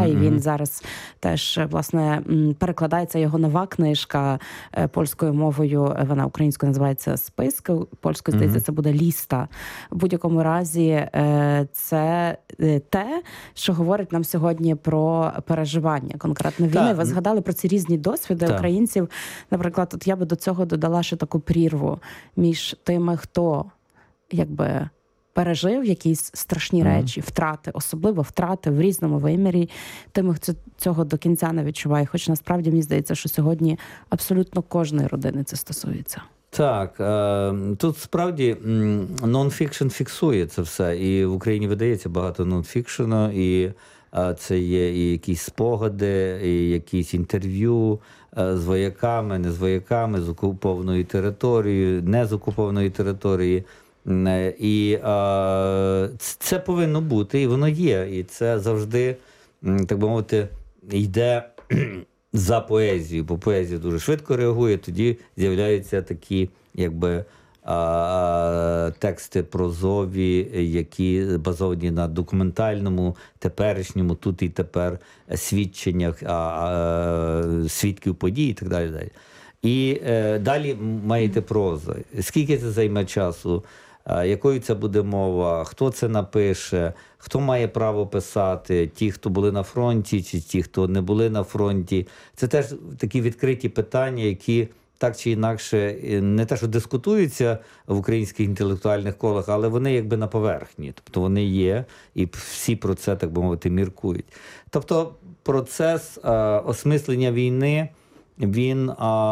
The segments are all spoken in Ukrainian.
і він зараз теж, власне, перекладається його нова книжка польською мовою, вона українською називається «Списки», польською, здається, це буде «Ліста». В будь-якому разі це те, що говорить нам сьогодні про переживання конкретно війни. Ви згадали про ці різні досвіди українців. Наприклад, от я би до цього додала ще таку прірву між тими, хто якби пережив якісь страшні речі, втрати, особливо втрати в різному вимірі, тими, хто цього до кінця не відчуває. Хоч насправді мені здається, що сьогодні абсолютно кожної родини це стосується. Так, тут справді нон-фікшн фіксує це все. І в Україні видається багато нон-фікшену, і це є і якісь спогади, і якісь інтерв'ю з вояками, не з вояками, з окупованою територією, не з окупованої території. І це повинно бути, і воно є. І це завжди, так би мовити, йде за поезією, бо поезія дуже швидко реагує, тоді з'являються такі, якби, тексти прозові, які базовані на документальному, теперішньому, тут і тепер свідченнях свідків подій і так далі. І далі маєте прозу. Скільки це займе часу? Якою це буде мова, хто це напише, хто має право писати, ті, хто були на фронті, чи ті, хто не були на фронті. Це теж такі відкриті питання, які так чи інакше не те, що дискутуються в українських інтелектуальних колах, але вони якби на поверхні. Тобто вони є, і всі про це, так би мовити, міркують. Тобто процес осмислення війни, він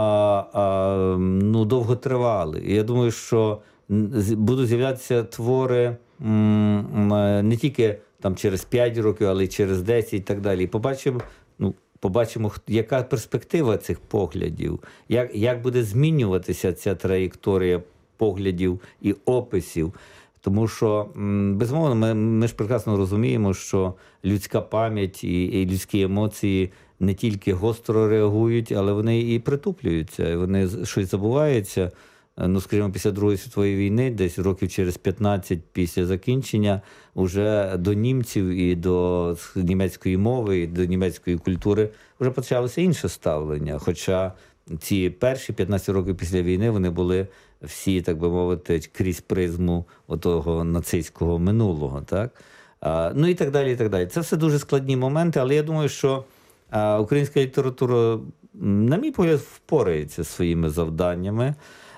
довготривалий. І я думаю, що будуть з'являтися твори не тільки там через 5 років, але й через 10 і так далі. І побачимо, яка перспектива цих поглядів, як буде змінюватися ця траєкторія поглядів і описів. Тому що, безумовно, ми ж прекрасно розуміємо, що людська пам'ять і людські емоції не тільки гостро реагують, але вони і притуплюються, і вони щось забуваються. Скажімо, після Другої світової війни, десь років через 15 після закінчення, вже до німців і до німецької мови, і до німецької культури вже почалося інше ставлення. Хоча ці перші 15 років після війни вони були всі, так би мовити, крізь призму отого нацистського минулого. Так? І так далі, і так далі. Це все дуже складні моменти, але я думаю, що українська література, на мій погляд, впорається зі своїми завданнями.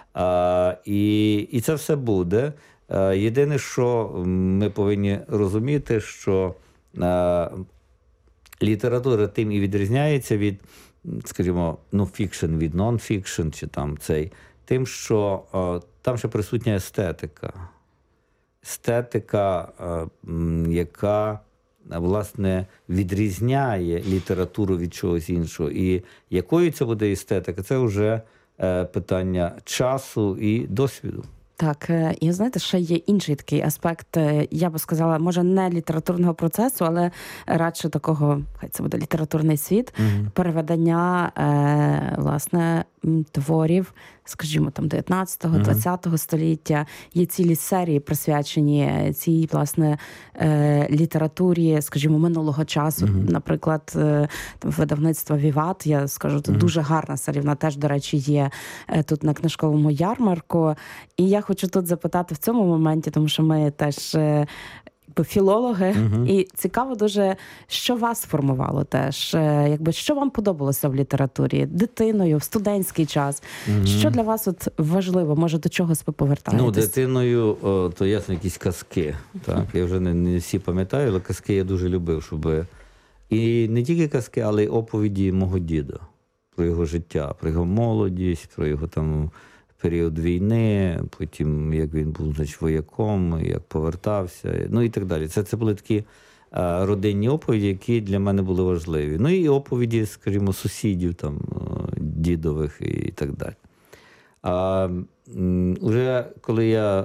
І це все буде. Єдине, що ми повинні розуміти, що література тим і відрізняється від, скажімо, фікшн від нон-фікшн, чи там цей, тим, що там ще присутня естетика. Естетика, яка, власне, відрізняє літературу від чогось іншого. І якою це буде естетика, це вже питання часу і досвіду. Так, і знаєте, ще є інший такий аспект, я би сказала, може не літературного процесу, але радше такого, хай це буде літературний світ, переведення, власне, творів, скажімо, там 19-го, 20-го століття. Є цілі серії присвячені цій, власне, літературі, скажімо, минулого часу. Наприклад, видавництво «Віват», я скажу, тут дуже гарна серія, вона теж, до речі, є тут на книжковому ярмарку. І я хочу тут запитати в цьому моменті, тому що ми теж філологи, і цікаво дуже, що вас формувало теж, якби, що вам подобалося в літературі дитиною, в студентський час, що для вас от важливо, може до чогось ви повертаєтесь? Дитиною, то ясно, якісь казки, так, я вже не всі пам'ятаю, але казки я дуже любив, щоб, і не тільки казки, але й оповіді мого діда, про його життя, про його молодість, про його там період війни, потім як він був, значить, вояком, як повертався, і так далі. Це були такі родинні оповіді, які для мене були важливі. І оповіді, скажімо, сусідів, там, дідових і так далі. Уже коли я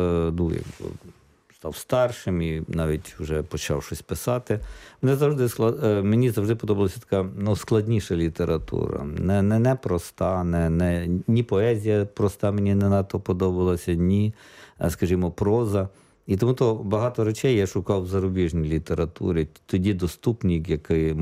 став старшим і навіть вже почав щось писати, мені завжди подобалася така складніша література. Не проста, ні поезія проста мені не надто подобалася, ні, скажімо, проза. І тому то багато речей я шукав в зарубіжній літературі, тоді доступні, які